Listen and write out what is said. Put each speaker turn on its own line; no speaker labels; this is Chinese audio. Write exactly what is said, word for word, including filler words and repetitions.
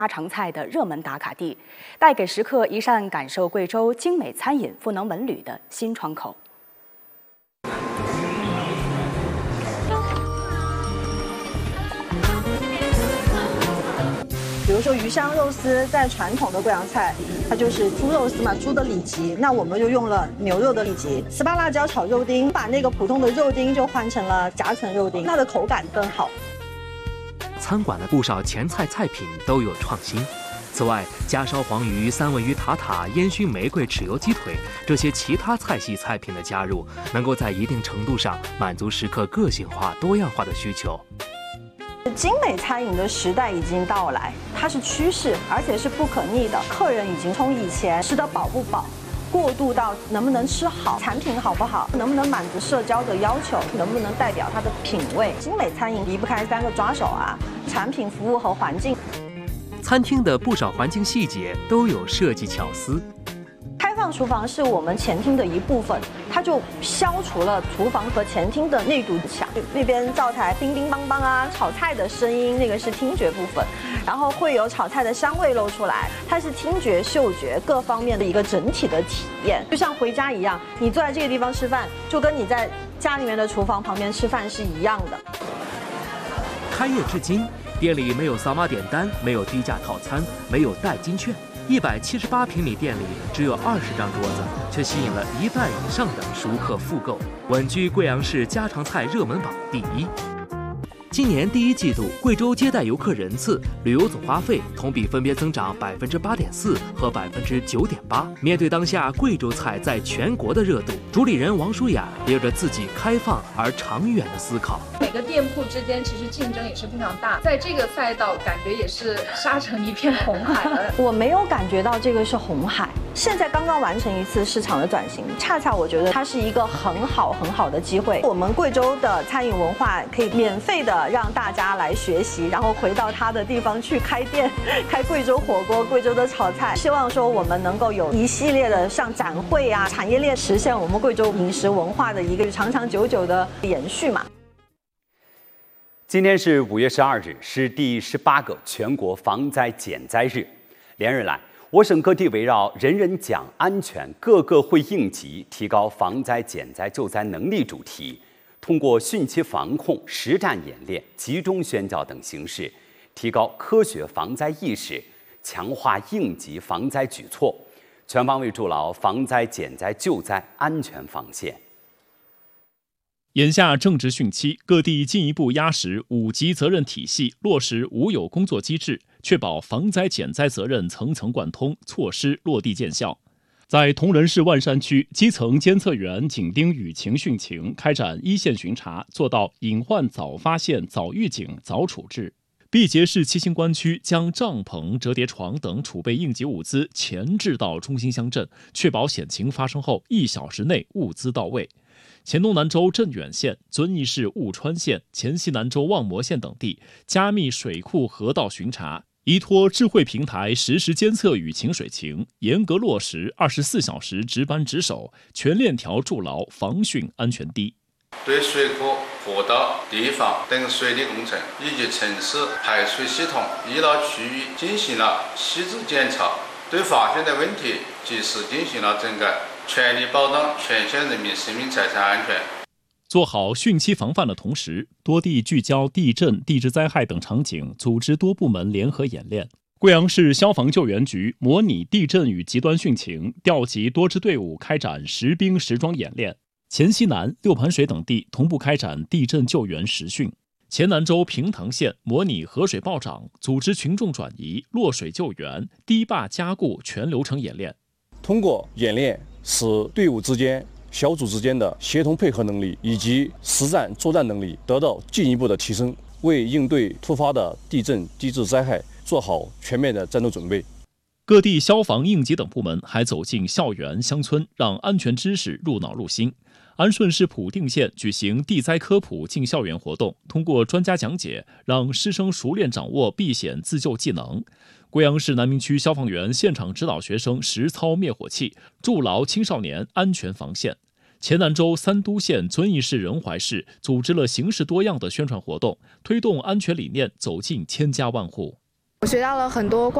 家常菜的热门打卡地，带给食客一扇感受贵州精美餐饮赋能文旅的新窗口。
比如说鱼香肉丝，在传统的贵阳菜，它就是猪肉丝嘛，猪的里脊，那我们就用了牛肉的里脊。糍粑辣椒炒肉丁，把那个普通的肉丁就换成了夹层肉丁，它的口感更好。
餐馆的不少前菜菜品都有创新。此外，家烧黄鱼、三文鱼塔塔、烟熏玫瑰、豉油鸡腿这些其他菜系菜品的加入，能够在一定程度上满足食客个性化、多样化的需求。
精美餐饮的时代已经到来，它是趋势，而且是不可逆的。客人已经从以前吃得饱不饱，过渡到能不能吃好，产品好不好，能不能满足社交的要求，能不能代表它的品味。精美餐饮离不开三个抓手啊：产品、服务和环境。
餐厅的不少环境细节都有设计巧思。
开放厨房是我们前厅的一部分，它就消除了厨房和前厅的那堵墙。那边灶台叮叮当当啊，炒菜的声音那个是听觉部分，然后会有炒菜的香味露出来，它是听觉、嗅觉各方面的一个整体的体验，就像回家一样，你坐在这个地方吃饭，就跟你在家里面的厨房旁边吃饭是一样的。
开业至今，店里没有扫码点单，没有低价套餐，没有代金券。一百七十八平米店里只有二十张桌子，却吸引了一半以上的熟客复购，稳居贵阳市家常菜热门榜第一。今年第一季度，贵州接待游客人次、旅游总花费同比分别增长百分之八点四和百分之九点八。面对当下贵州菜在全国的热度，主理人王舒雅也有着自己开放而长远的思考。
每个店铺之间其实竞争也是非常大，在这个赛道感觉也是杀成一片红海了。
我没有感觉到这个是红海，现在刚刚完成一次市场的转型，恰恰我觉得它是一个很好很好的机会。我们贵州的餐饮文化可以免费的让大家来学习，然后回到他的地方去开店，开贵州火锅、贵州的炒菜。希望说我们能够有一系列的像展会啊、产业链，实现我们贵州饮食文化的一个长长久久的延续嘛。
今天是五月十二日，是第十八个全国防灾减灾日。连日来，我省各地围绕“人人讲安全，个个会应急”，提高防灾减灾救灾能力主题，通过汛期防控、实战演练、集中宣教等形式，提高科学防灾意识，强化应急防灾举措，全方位筑牢防灾减灾救灾安全防线。
眼下正值汛期，各地进一步压实五级责任体系，落实五有工作机制，确保防灾减灾责任层层贯通，措施落地见效。在铜仁市万山区，基层监测员紧盯雨情汛情，开展一线巡查，做到隐患早发现、早预警、早处置。毕节市七星关区将帐篷、折叠床等储备应急物资前置到中心乡镇，确保险情发生后一小时内物资到位。黔东南州镇远县、遵义市务川县、黔西南州望磨县等地加密水库河道巡查，依托智慧平台实时监测雨情水情，严格落实二十四小时值班值守，全链条筑牢防汛安全堤。
对水库、河道、堤防等水利工程以及城市排水系统医疗区域进行了细致检查，对发现的问题及时进行了整改，全力保障全县人民生命财产安全。
做好汛期防范的同时，多地聚焦地震、地质灾害等场景，组织多部门联合演练。贵阳市消防救援局模拟地震与极端汛情，调集多支队伍开展实兵实装演练。黔西南、六盘水等地同步开展地震救援实训。黔南州平塘县模拟河水暴涨，组织群众转移、落水救援、堤坝加固全流程演练。
通过演练，使队伍之间、小组之间的协同配合能力以及实战作战能力得到进一步的提升，为应对突发的地震、地质灾害做好全面的战斗准备。
各地消防、应急等部门还走进校园、乡村，让安全知识入脑入心。安顺市普定县举行地灾科普进校园活动，通过专家讲解，让师生熟练掌握避险自救技能。贵阳市南明区消防员现场指导学生实操灭火器，筑牢青少年安全防线。黔南州三都县、遵义市、仁怀市组织了形式多样的宣传活动，推动安全理念走进千家万户。
我学到了很多关